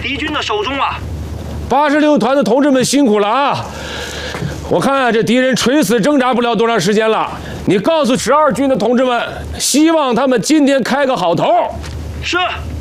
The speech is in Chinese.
敌军的手中啊。 86团的同志们辛苦了啊！我看这敌人垂死挣扎不了多长时间了。你告诉12军的同志们，希望他们今天开个好头。 是。